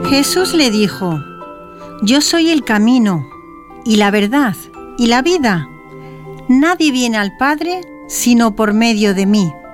Jesús le dijo: Yo soy el camino, y la verdad, y la vida. Nadie viene al Padre sino por medio de mí.